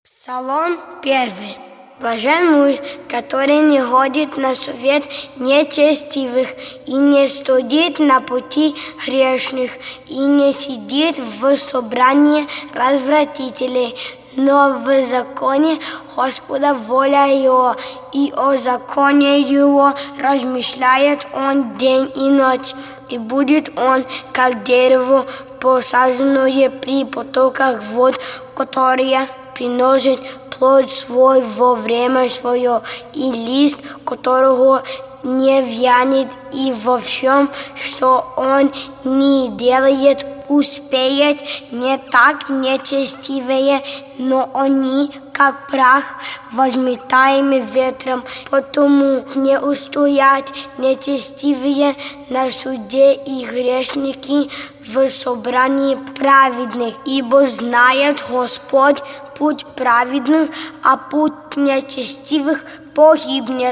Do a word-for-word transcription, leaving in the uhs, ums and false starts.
Псалом первый. Блажен муж, который не ходит на совет нечестивых и не студит на пути грешных, и не сидит в собрании развратителей, но в законе Господа воля его, и о законе его размышляет он день и ночь, и будет он, как дерево, посаженное при потоках вод, которое приносит плод свой во время свое, и лист которого не вянет, и во всем, что он не делает, успеет. Не так нечестивые, но они, как прах, возметаемый ветром, потому не устоят нечестивые на суде и грешники в собрании праведных, ибо знает Господь путь праведных, а путь нечестивых погибнет.